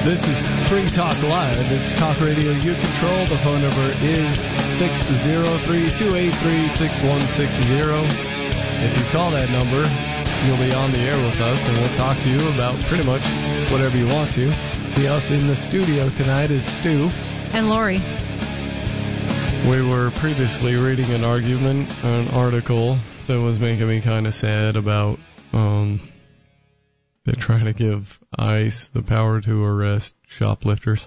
This is Free Talk Live. It's talk radio you control. The phone number is 603-283-6160. If you call that number, you'll be on the air with us, and we'll talk to you about pretty much whatever you want to. With us in the studio tonight is Stu. And Lori. We were previously reading an article that was making me kind of sad about they're trying to give ICE the power to arrest shoplifters.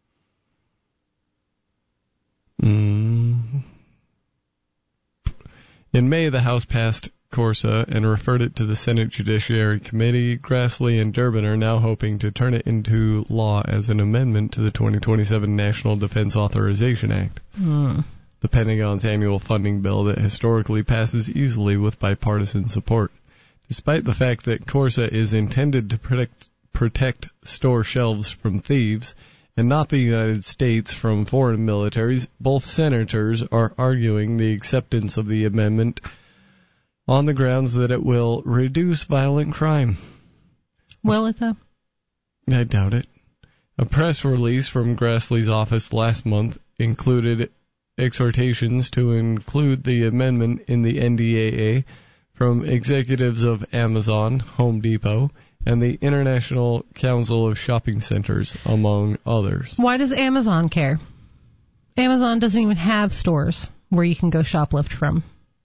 In May, the House passed CORSA and referred it to the Senate Judiciary Committee. Grassley and Durbin are now hoping to turn it into law as an amendment to the 2027 National Defense Authorization Act. The Pentagon's annual funding bill that historically passes easily with bipartisan support. Despite the fact that CORSA is intended to protect store shelves from thieves and not the United States from foreign militaries, both senators are arguing the acceptance of the amendment on the grounds that it will reduce violent crime. Will it, though? I doubt it. A press release from Grassley's office last month included exhortations to include the amendment in the NDAA from executives of Amazon, Home Depot, and the International Council of Shopping Centers, among others. Why does Amazon care? Amazon doesn't even have stores where you can go shoplift from.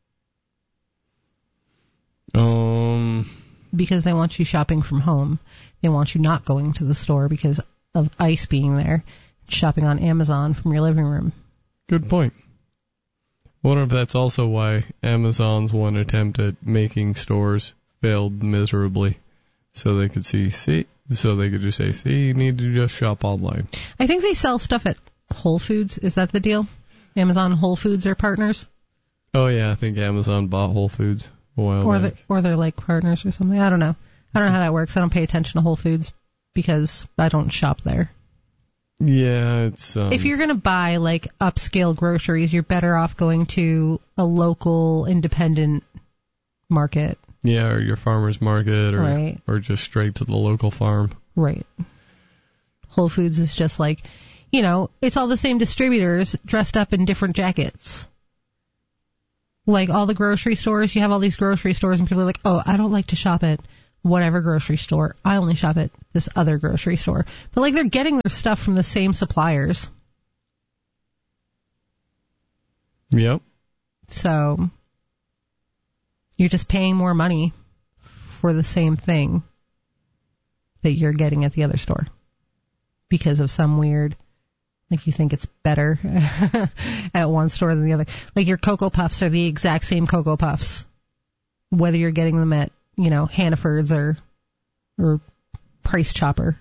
Because they want you shopping from home. They want you not going to the store because of ICE being there, shopping on Amazon from your living room. Good point. I wonder if that's also why Amazon's one attempt at making stores failed miserably. So they could just say, you need to just shop online. I think they sell stuff at Whole Foods. Is that the deal? Amazon and Whole Foods are partners? Oh, yeah, I think Amazon bought Whole Foods a while back. Or they're like partners or something. I don't know. I don't know how that works. I don't pay attention to Whole Foods because I don't shop there. Yeah, it's... If you're going to buy, like, upscale groceries, you're better off going to a local independent market. Yeah, or your farmer's market, right. Or just straight to the local farm. Right. Whole Foods is just like, it's all the same distributors dressed up in different jackets. Like all the grocery stores, you have all these grocery stores and people are like, oh, I don't like to shop at whatever grocery store. I only shop at this other grocery store. But like they're getting their stuff from the same suppliers. Yep. So you're just paying more money for the same thing that you're getting at the other store because of some weird, like you think it's better at one store than the other. Like your Cocoa Puffs are the exact same Cocoa Puffs, whether you're getting them at, Hannaford's or Price Chopper.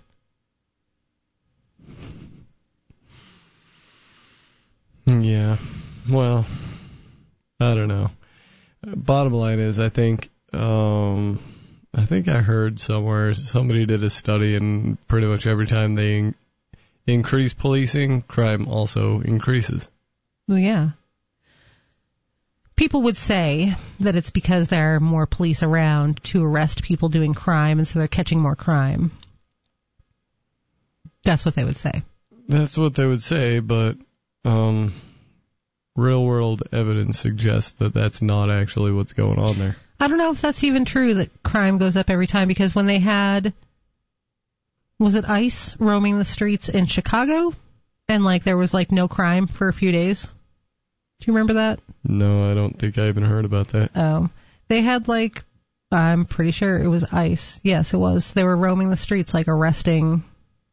Yeah. Well, I don't know. Bottom line is, I think I heard somewhere somebody did a study, and pretty much every time they increase policing, crime also increases. Well, yeah. People would say that it's because there are more police around to arrest people doing crime, and so they're catching more crime. That's what they would say. That's what they would say, but real-world evidence suggests that that's not actually what's going on there. I don't know if that's even true, that crime goes up every time, because when they had, was it ICE roaming the streets in Chicago? And, there was, no crime for a few days? Do you remember that? No, I don't think I even heard about that. Oh. They had, I'm pretty sure it was ICE. Yes, it was. They were roaming the streets, arresting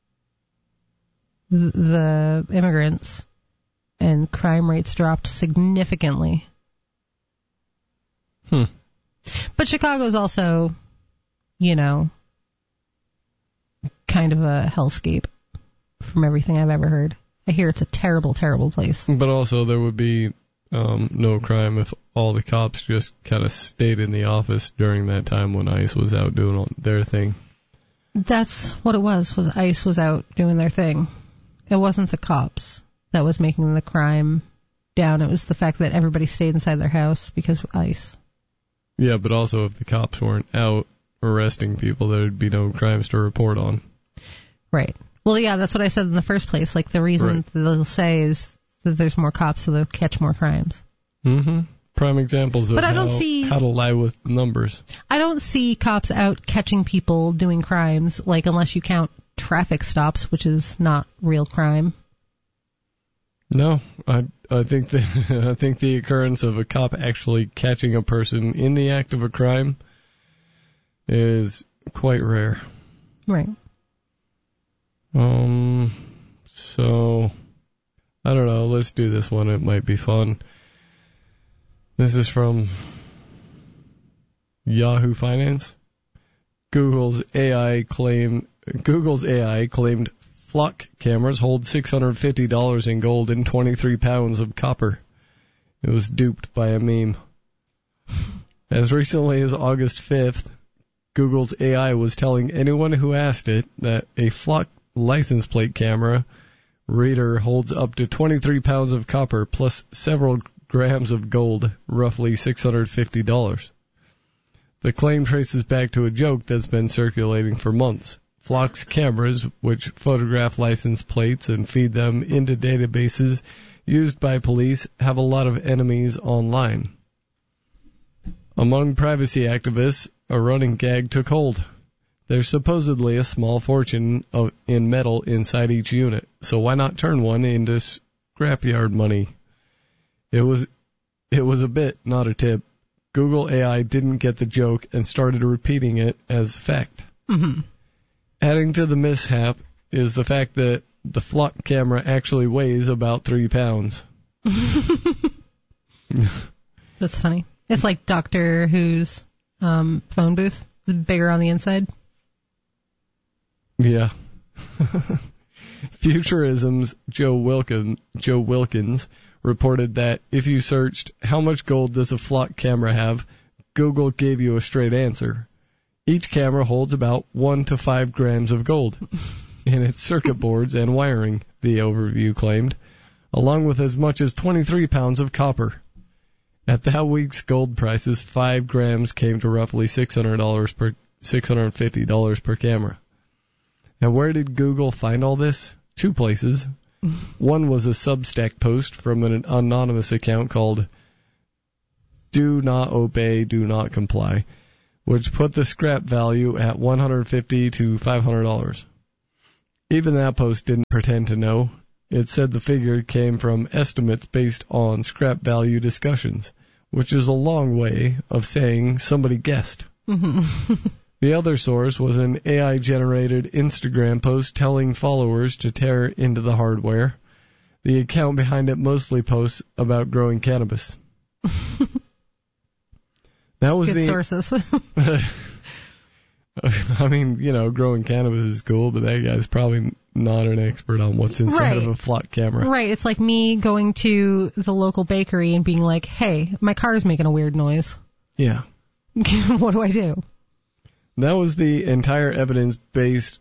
the immigrants, and crime rates dropped significantly. But Chicago's also, kind of a hellscape from everything I've ever heard. I hear it's a terrible, terrible place. But also there would be no crime if all the cops just kind of stayed in the office during that time when ICE was out doing their thing. That's what it was ICE was out doing their thing. It wasn't the cops that was making the crime down. It was the fact that everybody stayed inside their house because of ICE. Yeah, but also if the cops weren't out arresting people, there would be no crimes to report on. Right. Well, yeah, that's what I said in the first place. Like, the reason they'll say is that there's more cops, so they'll catch more crimes. Mm-hmm. Prime examples of how to lie with numbers. I don't see cops out catching people doing crimes, like, unless you count traffic stops, which is not real crime. No, I think the occurrence of a cop actually catching a person in the act of a crime is quite rare. Right. So, I don't know, let's do this one, it might be fun. This is from Yahoo Finance. Google's AI claimed flock cameras hold $650 in gold and 23 pounds of copper. It was duped by a meme. As recently as August 5th, Google's AI was telling anyone who asked it that a flock license plate camera reader holds up to 23 pounds of copper plus several grams of gold, roughly $650. The claim traces back to a joke that's been circulating for months. Flock's cameras, which photograph license plates and feed them into databases used by police, have a lot of enemies online. Among privacy activists, a running gag took hold. There's supposedly a small fortune in metal inside each unit, so why not turn one into scrapyard money? It was a bit, not a tip. Google AI didn't get the joke and started repeating it as fact. Mm-hmm. Adding to the mishap is the fact that the flock camera actually weighs about 3 pounds. That's funny. It's like Doctor Who's phone booth. It's bigger on the inside. Yeah. Futurism's Joe Wilkins reported that if you searched how much gold does a flock camera have, Google gave you a straight answer. Each camera holds about 1 to 5 grams of gold in its circuit boards and wiring, the overview claimed, along with as much as 23 pounds of copper. At that week's gold prices, 5 grams came to roughly $650 per camera. Now, where did Google find all this? 2 places. One was a Substack post from an anonymous account called Do Not Obey, Do Not Comply, which put the scrap value at $150 to $500. Even that post didn't pretend to know. It said the figure came from estimates based on scrap value discussions, which is a long way of saying somebody guessed. The other source was an AI-generated Instagram post telling followers to tear into the hardware. The account behind it mostly posts about growing cannabis. That was good sources. I mean, growing cannabis is cool, but that guy's probably not an expert on what's inside of a flock camera. Right. It's like me going to the local bakery and being like, hey, my car's making a weird noise. Yeah. What do I do? That was the entire evidence base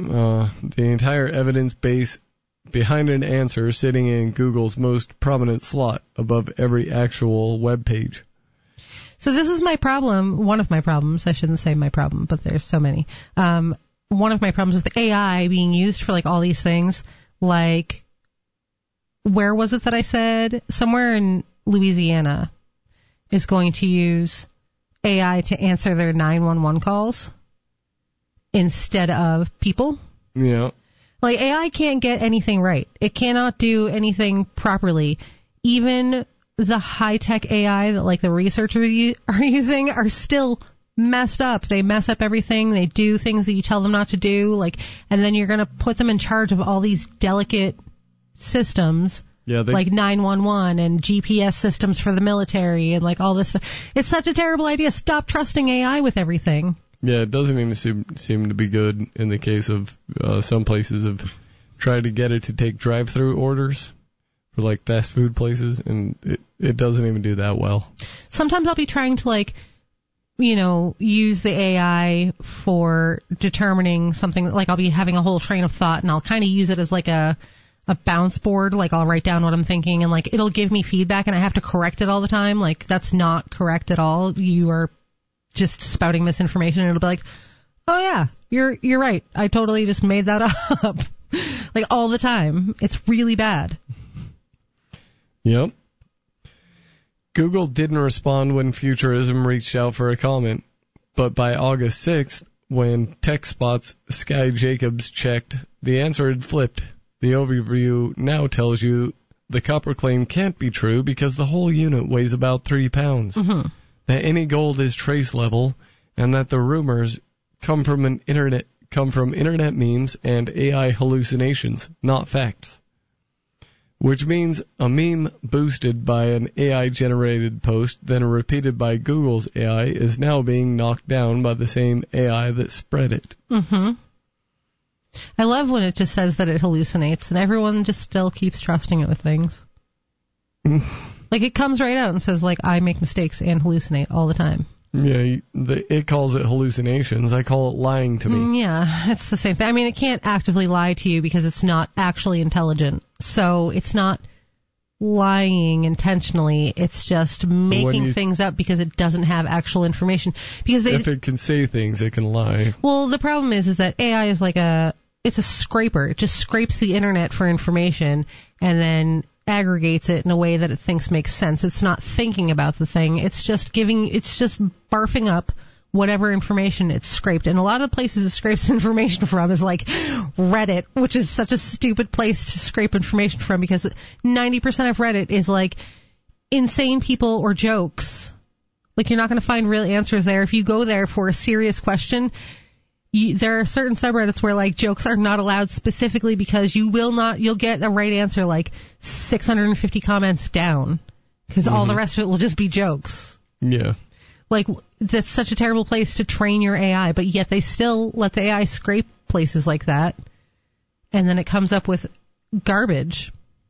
behind an answer sitting in Google's most prominent slot above every actual web page. So this is my problem, one of my problems. I shouldn't say my problem, but there's so many. One of my problems with AI being used for like all these things, like, where was it that I said? Somewhere in Louisiana is going to use AI to answer their 911 calls instead of people. Yeah. Like, AI can't get anything right. It cannot do anything properly. Even the high-tech AI that, like, the researchers are using are still messed up. They mess up everything. They do things that you tell them not to do. Like, and then you're going to put them in charge of all these delicate systems. Yeah, like 911 and GPS systems for the military and like all this stuff. It's such a terrible idea. Stop trusting AI with everything. Yeah, it doesn't even seem to be good in the case of some places have tried to get it to take drive-through orders for like fast food places, and it doesn't even do that well. Sometimes I'll be trying to like, use the AI for determining something. Like I'll be having a whole train of thought and I'll kind of use it as like a bounce board. Like I'll write down what I'm thinking and like it'll give me feedback and I have to correct it all the time. Like that's not correct at all. You are just spouting misinformation and it'll be like, oh yeah, you're right. I totally just made that up. Like, all the time. It's really bad. Yep. Google didn't respond when Futurism reached out for a comment, but by August 6th, when TechSpot's Sky Jacobs checked, the answer had flipped. The overview now tells you the copper claim can't be true because the whole unit weighs about 3 pounds, that any gold is trace level, and that the rumors come from internet memes and AI hallucinations, not facts. Which means a meme boosted by an AI-generated post, then repeated by Google's AI, is now being knocked down by the same AI that spread it. I love when it just says that it hallucinates, and everyone just still keeps trusting it with things. Like, it comes right out and says, like, I make mistakes and hallucinate all the time. Yeah, it calls it hallucinations. I call it lying to me. Yeah, it's the same thing. I mean, it can't actively lie to you because it's not actually intelligent. So it's not lying intentionally. It's just making things up because it doesn't have actual information. Because if it can say things, it can lie. Well, the problem is that AI is like it's a scraper. It just scrapes the internet for information and then aggregates it in a way that it thinks makes sense. It's not thinking about the thing. It's just barfing up whatever information it's scraped. And a lot of the places it scrapes information from is like Reddit, which is such a stupid place to scrape information from because 90% of Reddit is like insane people or jokes. Like, you're not going to find real answers there. If you go there for a serious question, there are certain subreddits where, like, jokes are not allowed specifically because you'll get a right answer like 650 comments down because all the rest of it will just be jokes. Yeah. Like, that's such a terrible place to train your AI, but yet they still let the AI scrape places like that, and then it comes up with garbage.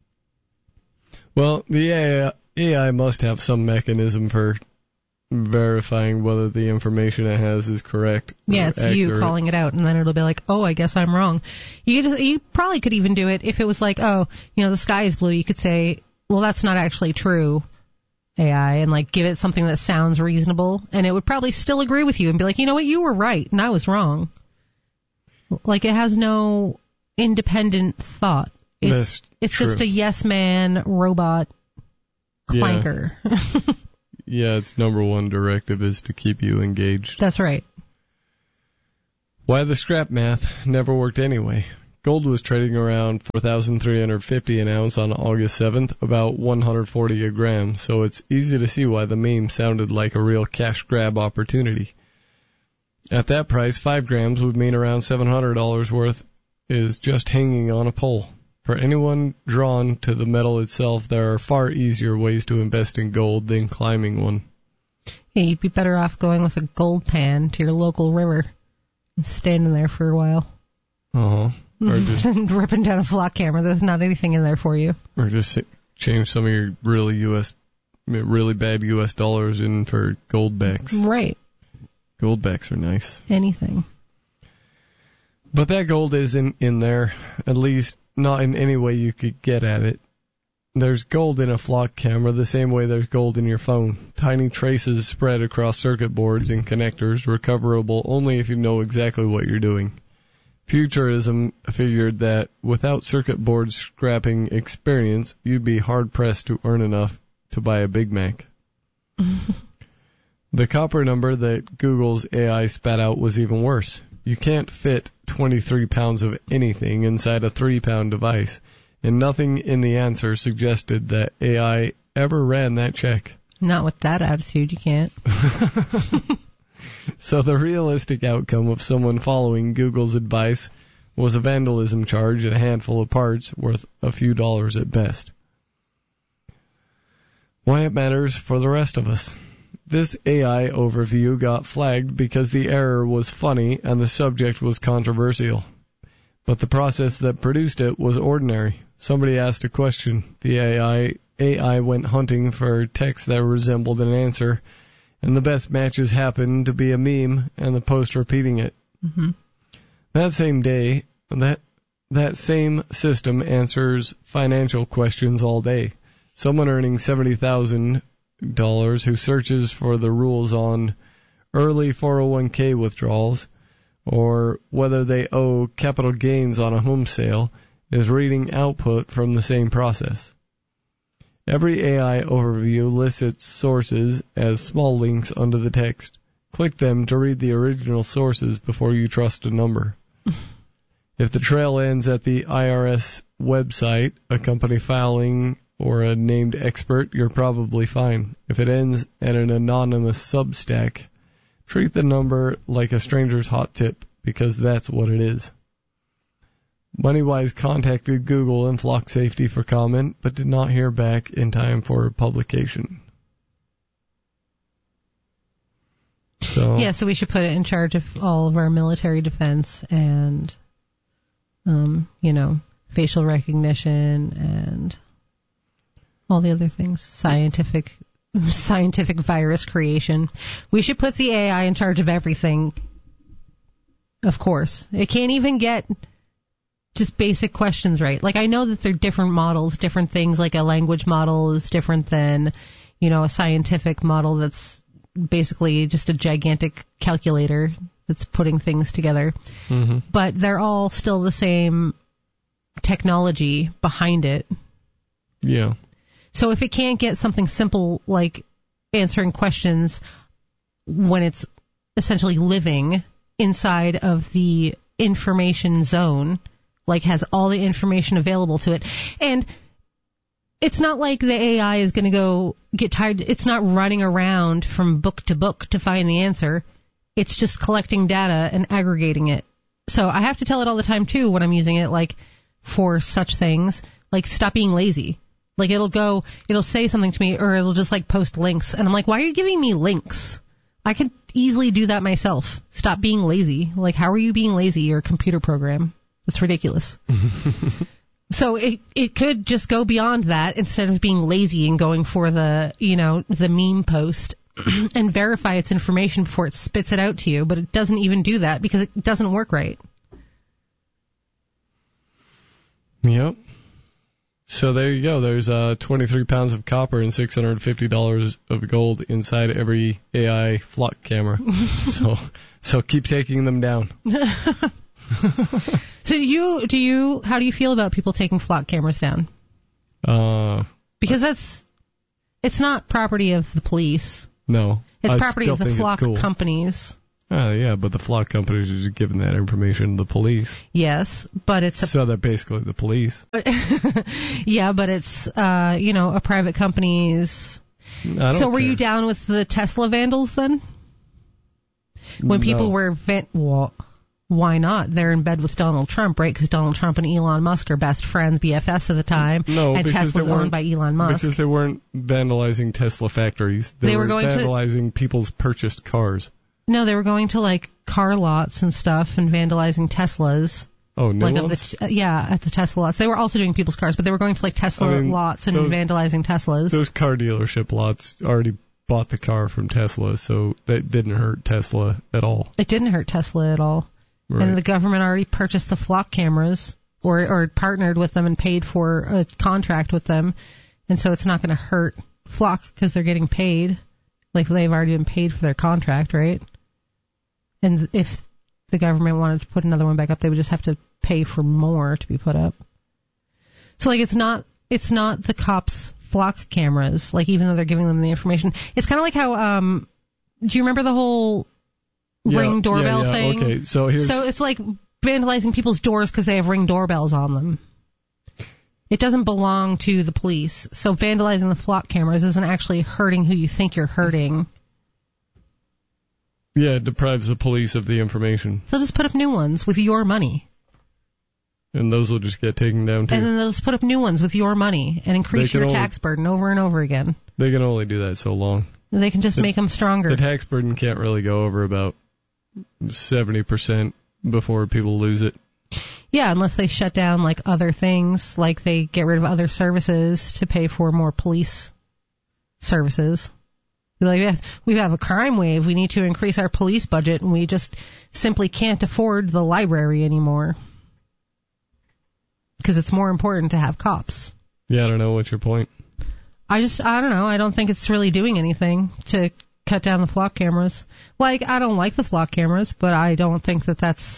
Well, the AI must have some mechanism for verifying whether the information it has is correct. Yeah, it's accurate. You calling it out, and then it'll be like, oh, I guess I'm wrong. You probably could even do it if it was like, oh, the sky is blue. You could say, well, that's not actually true, AI, and like give it something that sounds reasonable, and it would probably still agree with you and be like, you know what, you were right, and I was wrong. Like, it has no independent thought. It's just a yes man robot clanker. Yeah. Yeah, its number one directive is to keep you engaged. That's right. Why the scrap math never worked anyway. Gold was trading around $4,350 an ounce on August 7th, about $140 a gram, so it's easy to see why the meme sounded like a real cash grab opportunity. At that price, 5 grams would mean around $700 worth is just hanging on a pole. For anyone drawn to the metal itself, there are far easier ways to invest in gold than climbing one. Yeah, you'd be better off going with a gold pan to your local river and standing there for a while. Uh-huh. Or just ripping down a flock camera. There's not anything in there for you. Or just change some of your really bad U.S. dollars in for gold backs. Right. Gold backs are nice. Anything. But that gold isn't in there, at least not in any way you could get at it. There's gold in a flock camera the same way there's gold in your phone. Tiny traces spread across circuit boards and connectors, recoverable only if you know exactly what you're doing. Futurism figured that without circuit board scrapping experience, you'd be hard-pressed to earn enough to buy a Big Mac. The copper number that Google's AI spat out was even worse. You can't fit 23 pounds of anything inside a 3-pound device, and nothing in the answer suggested that AI ever ran that check. Not with that attitude, you can't. So the realistic outcome of someone following Google's advice was a vandalism charge and a handful of parts worth a few dollars at best. Why it matters for the rest of us. This AI overview got flagged because the error was funny and the subject was controversial. But the process that produced it was ordinary. Somebody asked a question. The AI went hunting for text that resembled an answer, and the best matches happened to be a meme and the post repeating it. Mm-hmm. That same day, that same system answers financial questions all day. Someone earning $70,000 who searches for the rules on early 401k withdrawals or whether they owe capital gains on a home sale is reading output from the same process. Every AI overview lists its sources as small links under the text. Click them to read the original sources before you trust a number. If the trail ends at the IRS website, a company filing, or a named expert, you're probably fine. If it ends at an anonymous Substack, treat the number like a stranger's hot tip, because that's what it is. MoneyWise contacted Google and Flock Safety for comment, but did not hear back in time for publication. So we should put it in charge of all of our military defense and, facial recognition and all the other things, scientific virus creation. We should put the AI in charge of everything. Of course. It can't even get just basic questions right. Like, I know that they're different models, different things, like a language model is different than, a scientific model that's basically just a gigantic calculator that's putting things together. Mm-hmm. But they're all still the same technology behind it. Yeah. So if it can't get something simple like answering questions when it's essentially living inside of the information zone, like has all the information available to it, and it's not like the AI is going to go get tired. It's not running around from book to book to find the answer. It's just collecting data and aggregating it. So I have to tell it all the time, too, when I'm using it, like, for such things, like, stop being lazy. Like, it'll say something to me, or it'll just, like, post links. And I'm like, why are you giving me links? I could easily do that myself. Stop being lazy. Like, how are you being lazy? You're a computer program. That's ridiculous. So it could just go beyond that instead of being lazy and going for the meme post and verify its information before it spits it out to you. But it doesn't even do that because it doesn't work right. Yep. So there you go. There's 23 pounds of copper and $650 of gold inside every AI flock camera. So keep taking them down. So how do you feel about people taking flock cameras down? Because it's not property of the police. No. It's property of the flock companies. Yeah, but the flock companies are just giving that information to the police. Yes, but it's so they're basically the police. Yeah, but it's a private company's. So were you down with the Tesla vandals then? When people were why not? They're in bed with Donald Trump, right? Because Donald Trump and Elon Musk are best friends, BFFs at the time. No, and Tesla's owned by Elon Musk. Because they weren't vandalizing Tesla factories. They were vandalizing people's purchased cars. No, they were going to like car lots and stuff and vandalizing Teslas. Oh, no. At the Tesla lots. They were also doing people's cars, but they were going to like Tesla lots and vandalizing Teslas. Those car dealership lots already bought the car from Tesla, so that didn't hurt Tesla at all. It didn't hurt Tesla at all. Right. And the government already purchased the flock cameras or partnered with them and paid for a contract with them. And so it's not going to hurt Flock because they're getting paid. Like they've already been paid for their contract, right? And if the government wanted to put another one back up, they would just have to pay for more to be put up. So like it's not the cops' flock cameras, like even though they're giving them the information. It's kind of like how do you remember the whole Ring doorbell thing? Okay, so it's like vandalizing people's doors because they have Ring doorbells on them. It doesn't belong to the police. So vandalizing the flock cameras isn't actually hurting who you think you're hurting. Yeah, it deprives the police of the information. They'll just put up new ones with your money. And those will just get taken down too. And then they'll just put up new ones with your money and increase your tax burden over and over again. They can only do that so long. They can just make them stronger. The tax burden can't really go over about 70% before people lose it. Yeah, unless they shut down like other things, like they get rid of other services to pay for more police services. Like, we have a crime wave, we need to increase our police budget, and we just simply can't afford the library anymore. Because it's more important to have cops. Yeah, I don't know. What's your point? I don't know. I don't think it's really doing anything to cut down the flock cameras. Like, I don't like the flock cameras, but I don't think that that's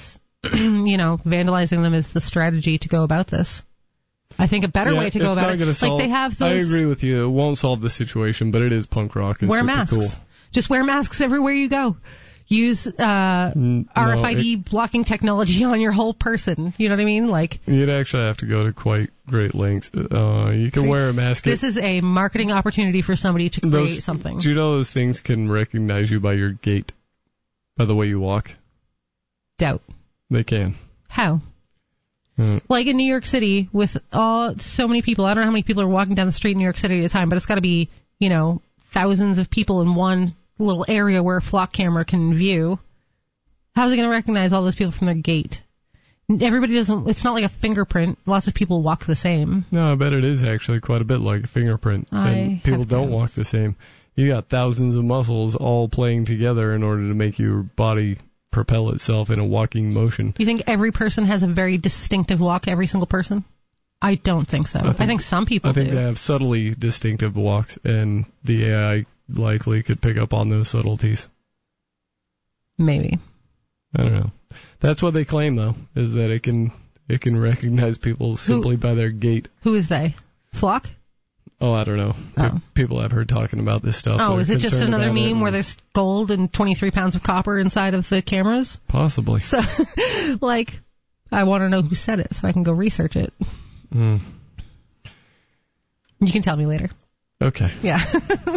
vandalizing them is the strategy to go about this. I think a better way to go about it, like they have those... I agree with you. It won't solve the situation, but it is punk rock. Wear masks. Cool. Just wear masks everywhere you go. Use RFID blocking technology on your whole person. You know what I mean? Like, you'd actually have to go to quite great lengths. You can wear a mask. This is a marketing opportunity for somebody to create something. Do you know those things can recognize you by your gait, by the way you walk? Doubt. They can. How? Like in New York City, with so many people, I don't know how many people are walking down the street in New York City at a time, but it's got to be, thousands of people in one little area where a flock camera can view. How's it going to recognize all those people from their gait? Everybody doesn't, it's not like a fingerprint. Lots of people walk the same. No, I bet it is actually quite a bit like a fingerprint. And people don't walk the same. You got thousands of muscles all playing together in order to make your body propel itself in a walking motion. You think every person has a very distinctive walk, every single person? I don't think so. I think some people do. I think they have subtly distinctive walks, and the AI likely could pick up on those subtleties. Maybe. I don't know. That's what they claim, though, is that it can recognize people simply by their gait. Who is they? Flock? Oh, I don't know. People I've heard talking about this stuff. Oh, is it just another meme where there's gold and 23 pounds of copper inside of the cameras? Possibly. So, I want to know who said it so I can go research it. You can tell me later. Okay. Yeah.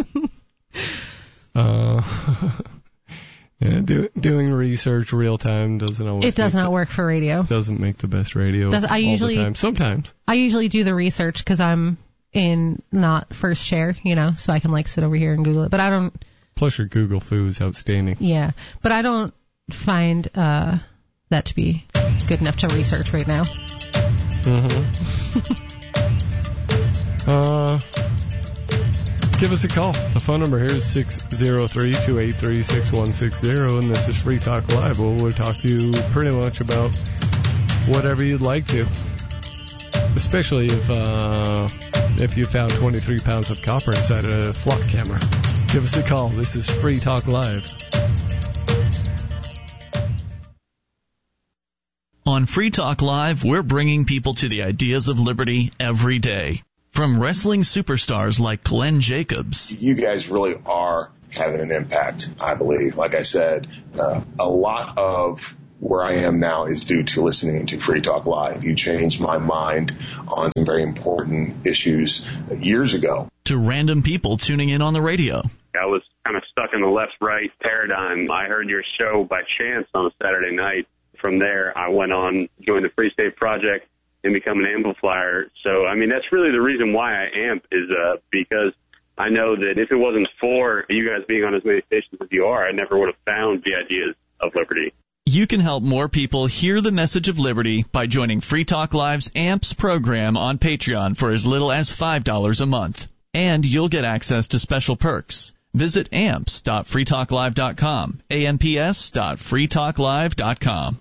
Doing research real time doesn't always. It does not work for radio. Doesn't make the best radio all the time. Sometimes. I usually do the research because I'm in not first chair, so I can sit over here and Google it. But I don't. Plus, your Google foo is outstanding. Yeah, but I don't find that to be good enough to research right now. Give us a call. The phone number here is 603-283-6160, and this is Free Talk Live. We'll talk to you pretty much about whatever you'd like to, especially if you found 23 pounds of copper inside a flock camera. Give us a call. This is Free Talk Live. On Free Talk Live, we're bringing people to the ideas of liberty every day. From wrestling superstars like Glenn Jacobs. You guys really are having an impact, I believe. Like I said, a lot of where I am now is due to listening to Free Talk Live. You changed my mind on some very important issues years ago. To random people tuning in on the radio. I was kind of stuck in the left-right paradigm. I heard your show by chance on a Saturday night. From there, I went on, joined the Free State Project, and become an amplifier. So, that's really the reason why I amp is because I know that if it wasn't for you guys being on as many stations as you are, I never would have found the ideas of liberty. You can help more people hear the message of liberty by joining Free Talk Live's AMPS program on Patreon for as little as $5 a month. And you'll get access to special perks. Visit amps.freetalklive.com, amps.freetalklive.com.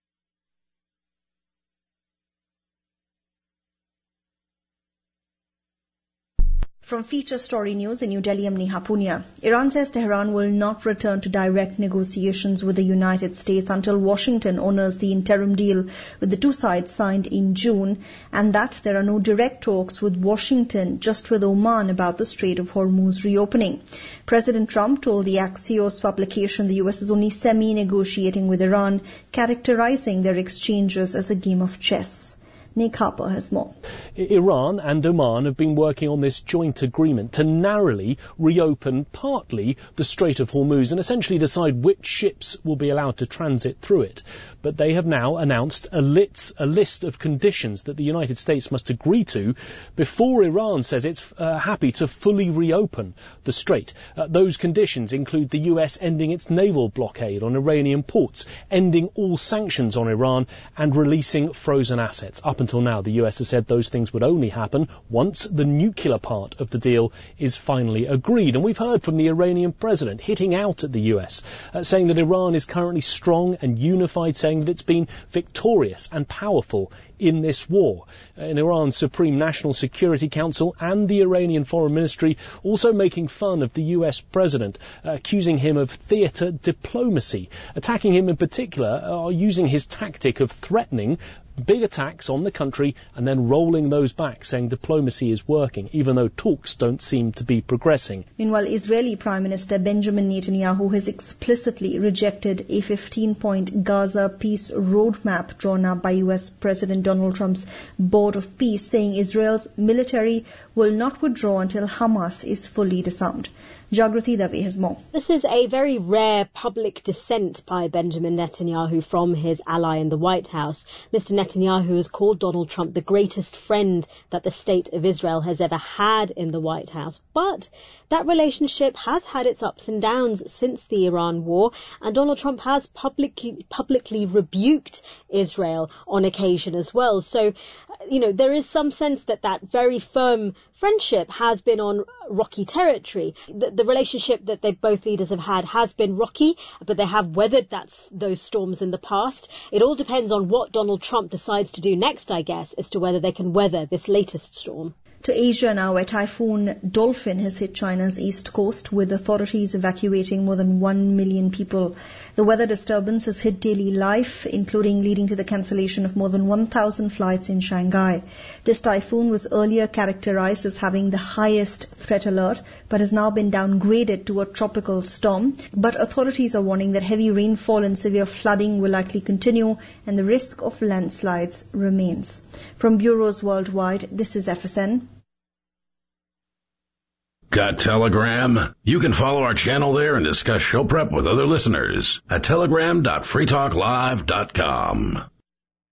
From Feature Story News in New Delhi, I'm Neha Punya. Iran says Tehran will not return to direct negotiations with the United States until Washington honors the interim deal with the two sides signed in June, and that there are no direct talks with Washington, just with Oman about the Strait of Hormuz reopening. President Trump told the Axios publication the U.S. is only semi-negotiating with Iran, characterizing their exchanges as a game of chess. Nick Harper has more. Iran and Oman have been working on this joint agreement to narrowly reopen partly the Strait of Hormuz and essentially decide which ships will be allowed to transit through it. But they have now announced a list of conditions that the United States must agree to before Iran says it's happy to fully reopen the strait. Those conditions include the US ending its naval blockade on Iranian ports, ending all sanctions on Iran, and releasing frozen assets. Up until now, the US has said those things things would only happen once the nuclear part of the deal is finally agreed. And we've heard from the Iranian president hitting out at the US, saying that Iran is currently strong and unified, saying that it's been victorious and powerful in this war. In Iran's Supreme National Security Council and the Iranian Foreign Ministry also making fun of the US president, accusing him of theatre diplomacy, attacking him in particular, using his tactic of threatening big attacks on the country and then rolling those back, saying diplomacy is working, even though talks don't seem to be progressing. Meanwhile, Israeli Prime Minister Benjamin Netanyahu has explicitly rejected a 15-point Gaza peace roadmap drawn up by US President Donald Trump's Board of Peace, saying Israel's military will not withdraw until Hamas is fully disarmed. Jagrati Dave has more. This is a very rare public dissent by Benjamin Netanyahu from his ally in the White House. Mr. Netanyahu has called Donald Trump the greatest friend that the state of Israel has ever had in the White House. But that relationship has had its ups and downs since the Iran war, and Donald Trump has publicly rebuked Israel on occasion as well. So, there is some sense that that very firm friendship has been on rocky territory. The relationship that both leaders have had has been rocky, but they have weathered those storms in the past. It all depends on what Donald Trump decides to do next, I guess, as to whether they can weather this latest storm. To Asia now, where Typhoon Dolphin has hit China's east coast, with authorities evacuating more than 1 million people. The weather disturbance has hit daily life, including leading to the cancellation of more than 1,000 flights in Shanghai. This typhoon was earlier characterized as having the highest threat alert, but has now been downgraded to a tropical storm. But authorities are warning that heavy rainfall and severe flooding will likely continue, and the risk of landslides remains. From bureaus worldwide, this is FSN. Got Telegram? You can follow our channel there and discuss show prep with other listeners at telegram.freetalklive.com.